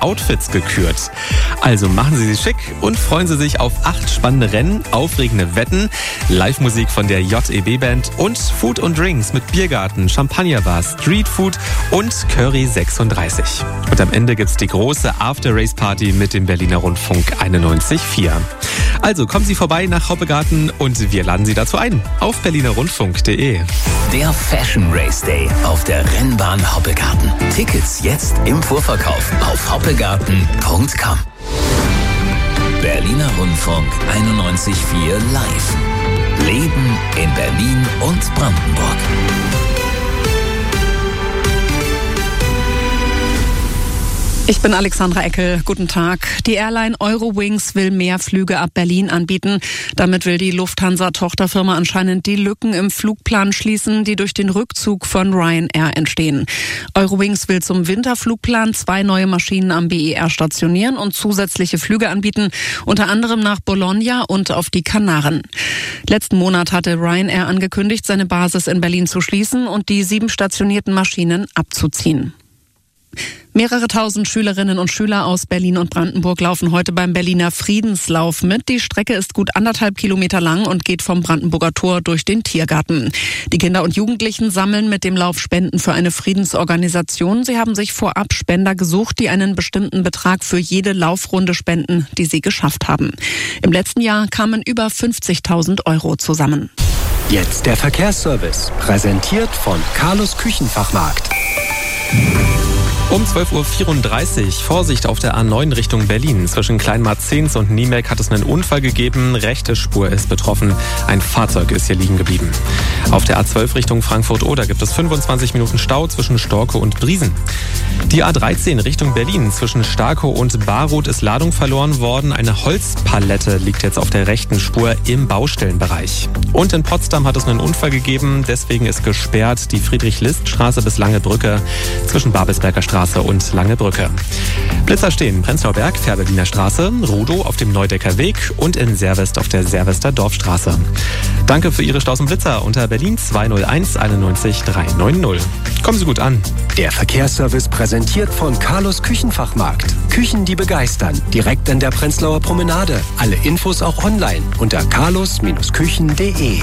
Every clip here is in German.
Outfits gekürt. Also machen Sie sich schick und freuen Sie sich auf 8 spannende Rennen, aufregende Wetten, Live-Musik von der JEB-Band und Food und Drinks mit Biergarten, Champagnerbar, Streetfood und Curry 36. Und am Ende gibt's die große After-Race-Party mit dem Berliner Rundfunk 91.4. Also kommen Sie vorbei nach Hoppegarten und wir laden Sie dazu ein auf berlinerrundfunk.de. Der Fashion Race Day auf der Rennbahn Hoppegarten. Tickets jetzt im Vorverkauf auf hoppegarten.com. Berliner Rundfunk 91.4 live. Leben in Berlin und Brandenburg. Ich bin Alexandra Eckel. Guten Tag. Die Airline Eurowings will mehr Flüge ab Berlin anbieten. Damit will die Lufthansa-Tochterfirma anscheinend die Lücken im Flugplan schließen, die durch den Rückzug von Ryanair entstehen. Eurowings will zum Winterflugplan 2 neue Maschinen am BER stationieren und zusätzliche Flüge anbieten, unter anderem nach Bologna und auf die Kanaren. Letzten Monat hatte Ryanair angekündigt, seine Basis in Berlin zu schließen und die 7 stationierten Maschinen abzuziehen. Mehrere tausend Schülerinnen und Schüler aus Berlin und Brandenburg laufen heute beim Berliner Friedenslauf mit. Die Strecke ist gut 1,5 Kilometer lang und geht vom Brandenburger Tor durch den Tiergarten. Die Kinder und Jugendlichen sammeln mit dem Lauf Spenden für eine Friedensorganisation. Sie haben sich vorab Spender gesucht, die einen bestimmten Betrag für jede Laufrunde spenden, die sie geschafft haben. Im letzten Jahr kamen über 50.000 € zusammen. Jetzt der Verkehrsservice, präsentiert von Carlos Küchenfachmarkt. Um 12.34 Uhr, Vorsicht auf der A9 Richtung Berlin. Zwischen Kleinmarzens und Niemek hat es einen Unfall gegeben. Rechte Spur ist betroffen. Ein Fahrzeug ist hier liegen geblieben. Auf der A12 Richtung Frankfurt-Oder gibt es 25 Minuten Stau zwischen Storkow und Briesen. Die A13 Richtung Berlin. Zwischen Starkow und Baroth ist Ladung verloren worden. Eine Holzpalette liegt jetzt auf der rechten Spur im Baustellenbereich. Und in Potsdam hat es einen Unfall gegeben. Deswegen ist gesperrt die Friedrich-List-Straße bis Lange Brücke zwischen Babelsberger Straße und Lange Brücke. Blitzer stehen Prenzlauer Berg, Fährberliner Straße, Rudow auf dem Neudecker Weg und in Servest auf der Servester Dorfstraße. Danke für Ihre Staus und Blitzer unter Berlin 201 91 390. Kommen Sie gut an. Der Verkehrsservice präsentiert von Carlos Küchenfachmarkt. Küchen, die begeistern. Direkt an der Prenzlauer Promenade. Alle Infos auch online unter carlos-küchen.de.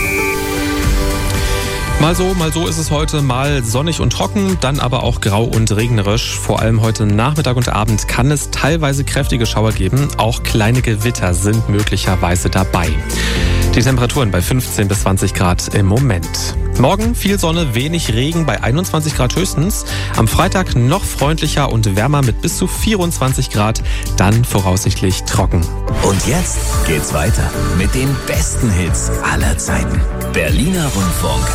Mal so ist es heute, mal sonnig und trocken, dann aber auch grau und regnerisch. Vor allem heute Nachmittag und Abend kann es teilweise kräftige Schauer geben. Auch kleine Gewitter sind möglicherweise dabei. Die Temperaturen bei 15 bis 20 Grad im Moment. Morgen viel Sonne, wenig Regen bei 21 Grad höchstens. Am Freitag noch freundlicher und wärmer mit bis zu 24 Grad. Dann voraussichtlich trocken. Und jetzt geht's weiter mit den besten Hits aller Zeiten. Berliner Rundfunk